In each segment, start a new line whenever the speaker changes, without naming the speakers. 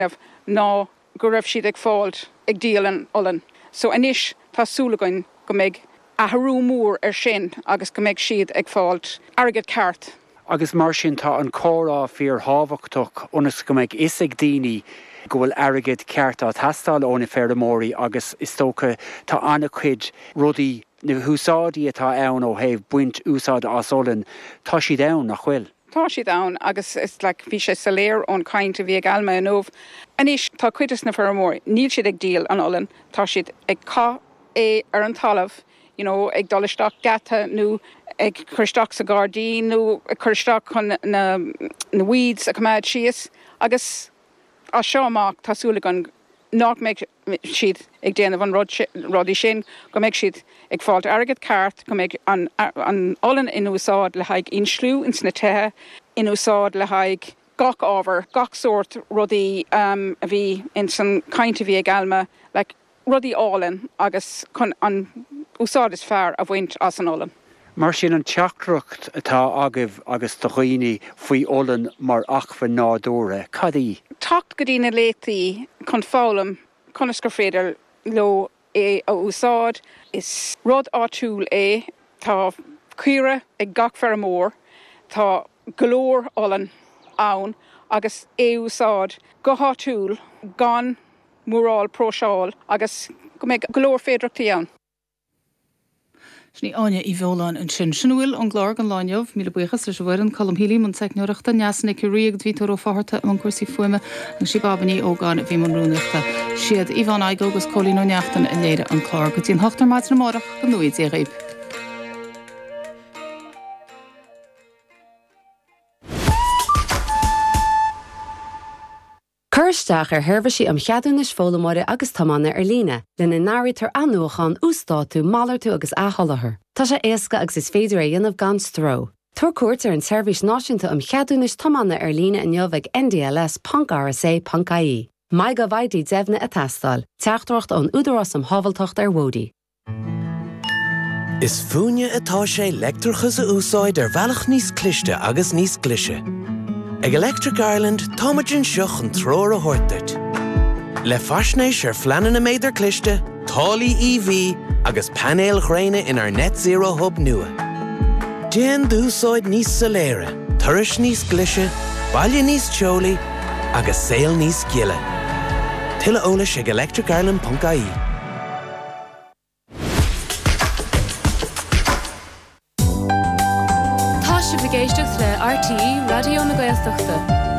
ná go raibh siad ag fáilt ag díal an olann. So inis tá súlagainn go mbeidh a tharú mór sin agus go mbeidh siad ag fáilt airgid ceart.
Agus mar sin tá an córá fíor hábhachtach onas go mbeidh is ag daoine go bhfuil airgid ceart á tastáil óna fearmóí agus is tócha tá anna chuid rudaí na húsáidí atá ann ó thaobh buint úsáid as olann, tá siad ann nach bhfuil.
Tá siad ann agus is bhí sé sa léir ón caint a bhí ag alma an ómh. Anis tá cuidas na fearmóí, níl siad ag díal an olann, tá siad ag cá é ar an talamh, ag dolisteach gata nó ag chuisteach sa gádaí nó ag chuisteach chun na weeds a cumad síos, agus a seo amach tá súlagan nach méid siad ag déanamh an rodí sin, go méid siad ag fáilt airgid ceart, go méid an olann in úsáid le haig inslú in sna tuthe, in úsáid le haig gach ábhar, gach sort rudaí a bhí in san caint a bhí ag alma, le rudaí álann agus chun an úsáid is fearr a bhaint as an olann.
Mar sin an teachtracht atá agah agus do chuoine faoi olann mar achfa nádóra, cadí?
Tacht go dtína létaí chun fálam conas gur féidir lo é a úsáid is rud áitiúil é, tá cuire ag gach fear mór, tá golóir olann ann agus é úsáid go háitiúil gan múráil próseáil agus go méid golóir féidirachtaí ann.
Sní aine í bheoláin an sin bhfuil an gláir an láineamh míle buchas leis bhar an colmhílí man teicneoireachta neasna ag riagd vítar ó fáharta an cuasaí fuime an si gabaní ógáin bhí man rúneachta. Siad Ivan Eigel agus Colin ó neachtain a léire an chlár go tíon 8 maid na mórach go nuid é réib.
Chuirsteach thuirbhí am cheadúnas fólamóide agus tamanna ar líne, lena náirítar anúchan ústáú málartú agus athalathar. Tá sé éasca agus is féidir a dhéanamh gan stró. Tuair cuairt ar an seirbhís náisiúnta am cheadúnas tamanna ar líne in neamh ndls.rsa.ie. Mai go bhaidí deimhna a tastáil, teachtracht an údarás am hábhaltacht ar Wódí.
Is fúne atá sé leictreachas a úsáid ar bhealach níos cliste agus níos glise. Ag Electric Ireland, táimeann seach an tróir a thuirteirt. Le faisnéis ar fleanan na méidir cliste, tálaí EV agus panéal chréine in ar net zero hub nua. Déan dúsáid níos soléire, turais níos glise, baile níos teolaí agus saol níos giile. Tuile eolais ag electricireland.ie.
Géisteach le RTE Radio na Gaeltachta.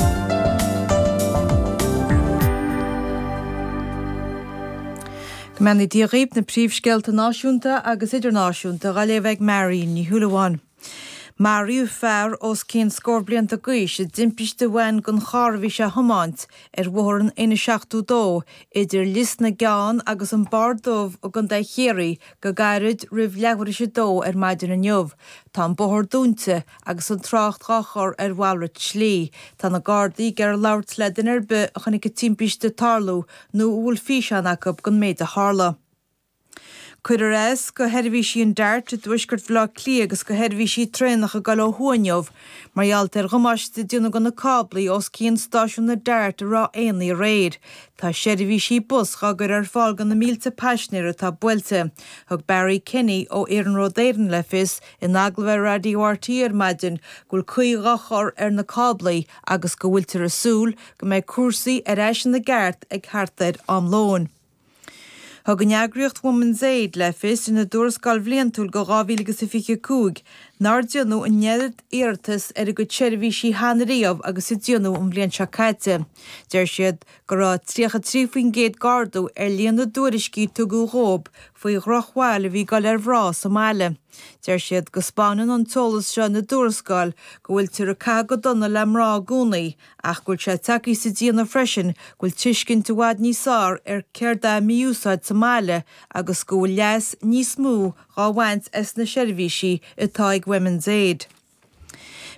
Gmenni díréib na príomhscéalta náisiúnta agus idirnáisiúnta ga léibh Mary ní thuúlaháin. Mariú fearr os cén scór blianta gaois a dimpiste bhain gon charbhí se thomáint ar bhóran 1.72 idir lisna geán agus an bardómh ó gan chéirí go gairid rih leabhar se dó ar maidir an neomh. Tá an bóthir dúnta agus an trácht gachar ar bhhailrit slí. Tá na gardaí gar labhart le den arbe a chunig go timpiste tarlú nó bhfuil físeannach gon méid a hála. Cuidir éis go heirbhí sí an deart a dúisgurt bhlá clí agus go heirbhí sí trénach a gal ó thuaineamh, margheallt ar ghumaiste dúna gan na cablaí os cían stáisiún na deart a rá aonaí réir. Tá seirbhí sí bus chagur ar fáil gan na mílte peisnéir atá builte. Thug Barry Kenny ó Éireann Rodéireann le fios in aglah Radio RTE ar maidin gúil chuí gachar ar na cablaí agus go bhfuiltear a súl go méid cuasaí ar éis na gceart ag cheartaid am lón. Thug an eagraíocht Women's Aid le fios in na dúrascáil bhliantúil go 2025, nar dionú an nead iartas ar a go seirbhí sí hanraíomh agus I dionú an bblion se caite. Deir siad go rá 3 gardú ar líon na dúriscí tugu rób faoi ghrochháil a bhí gal ar bhrá sa máile. Deir siad go spáineann an tolas seo na dúrascáil go bhfuil tir a cá go donna le mrá gúnaí ach gúil sé takeí sa díana freisin gúil tuiscin tuaid níosár ar céirda miúsáid sa máile agus go bhfuil leas níos mú gá bhaint as na seirbhísí atá ag Women's Aid.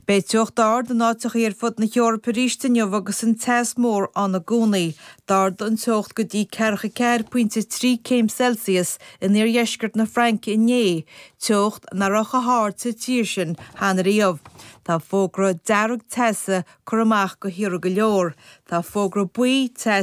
Bei teocht dard an áteach ar fud na cheor períiste neomh agus an tes mór an na gúnaí. Dard an teocht go dtí 4.3 céim Celsius in ar dheisgurt na Frank in né. Teocht na racha háart sa tíir sin hána riamh. Tá fógra dearg tesa chur amach go hiúr go leor. Tá fógra buí